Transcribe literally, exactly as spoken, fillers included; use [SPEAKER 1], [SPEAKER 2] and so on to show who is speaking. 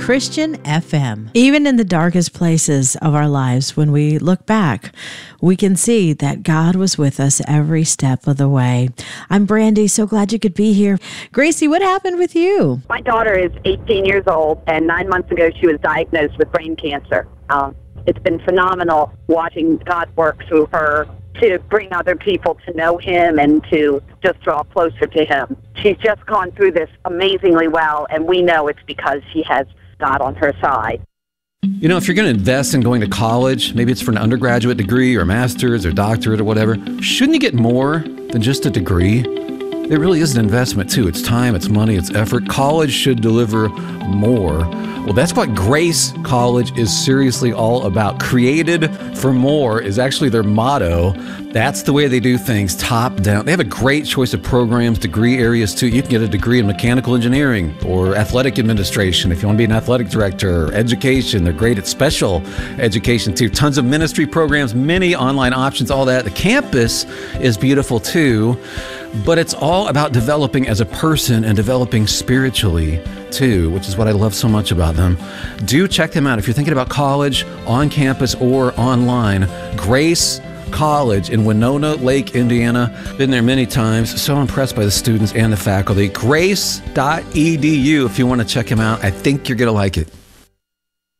[SPEAKER 1] Christian F M. Even in the darkest places of our lives, when we look back, we can see that God was with us every step of the way. I'm Brandy. So glad you could be here. Gracie, what happened with you?
[SPEAKER 2] My daughter is eighteen years old, and nine months ago she was diagnosed with brain cancer. Um, it's been phenomenal watching God work through her to bring other people to know Him and to just draw closer to Him. She's just gone through this amazingly well, and we know it's because she has God on her side.
[SPEAKER 3] You know, if you're going to invest in going to college, maybe it's for an undergraduate degree or a master's or doctorate or whatever, shouldn't you get more than just a degree? It really is an investment, too. It's time, it's money, it's effort. College should deliver more. Well, that's what Grace College is seriously all about. Created for more is actually their motto. That's the way they do things, top down. They have a great choice of programs, degree areas, too. You can get a degree in mechanical engineering or athletic administration if you want to be an athletic director, or education. They're great at special education, too. Tons of ministry programs, many online options, all that. The campus is beautiful, too. But it's all about developing as a person and developing spiritually, too, which is what I love so much about them. Do check them out if you're thinking about college, on campus, or online. Grace College in Winona Lake, Indiana. Been there many times. So impressed by the students and the faculty. grace dot e d u if you want to check them out. I think you're going to like it.